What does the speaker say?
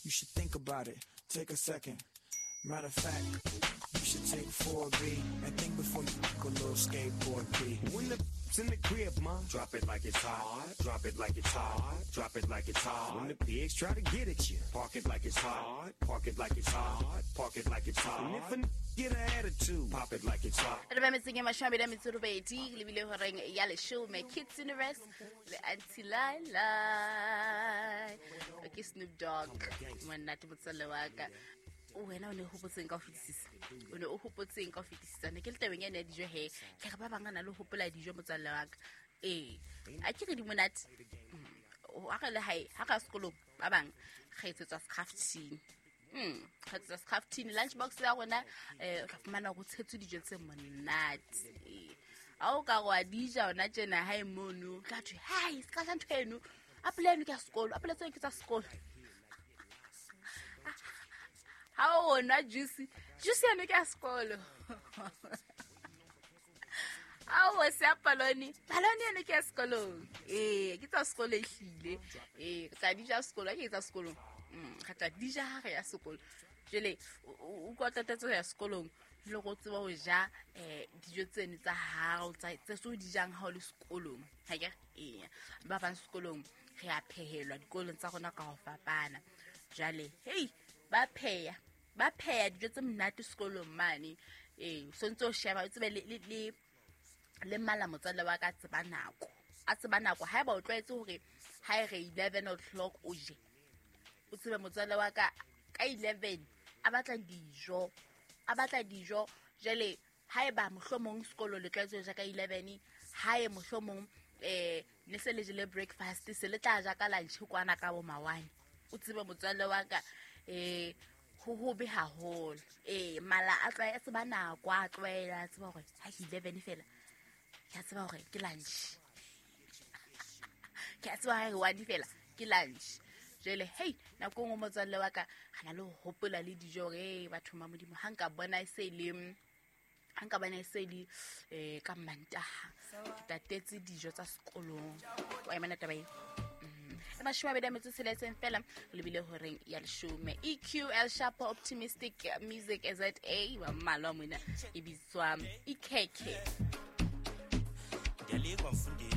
you should think about it. Take a second. Matter of fact, you should take 4B and think before you pick a little skateboard P. When the in the crib, ma, drop it like it's hot. Drop it like it's hot. Drop it like it's hot. When the pigs try to get at you, park it like it's hot. Park it like it's hot. Park it like it's hot. And if a get an attitude, pop it like it's hot. Re ba metseng e mashome da metso robedi le bile horeng ya le show me Kids Universe le Antilala. Okay, Snoop Dogg monna te botsale wa ka. Wena o ne hopotseng ka fitisisa o ne o hopotseng ka fitisisa ne ke le tabeng ene dijo he ke re ba bangana le hopola dijo motswalle wa ka a ke re di monate o a le hae ha ka sekolong ba bang ga etsetswa scrafting ga etsetswa scrafting lunchbox ya rona ka fumana go tshetswe dijo tse monate a o ka go a dija ona tjena hae mono tla thwe hai ska tla nthwenu apeleno ke sekolo apeletse ke tsa sekolo how na juicy yana ke a sekolo how sa baloni yana ke a sekolo ke tsa sekolo e hlile ka dija sekolo ke tsa sekolo ga tla dija ha ya sekolo jele o go tatatso ya sekolong le go tseba go ja dijo tsene tsa hao tsa so dijang ha o le sekolong ha ke ba bang sekolong re a phehelwa dikolong tsa rona ka go fapana jale hey ba pheya dijo tse mnate sekolong mane so ntse o sheba o tsebe le mala motswalle wa ka tseba nako ha ba o tlwaetse hore ha re 11 o'clock o je o tsebe motswalle wa ka 11 a batla dijo jale ha e ba mohlomong sekolo le tlwaetse ja ka 11 ha e mohlomong ne se le jele breakfast se le tla ja ka lunch kwana ka bo mawani o tsebe motswalle wa ka ho be haholo mala a tla se ba nako a tloela tseba gore ha 11 fela ya tseba gore ke lunch ke tseba gore wa di fela ke lunch jele hey nako ngo motswalle wa ka gana le hopola le dijo batho ma modimo hanka bona se le ka mantaha ke tatetse dijo tsa sekolong wa imana tabae mashwa beda metso seletseng fela le bile horeng ya le shume EQL Sharp Optimistic Music ZA wa mmalwa mona e bitswa ikeke Dale kwa mfundi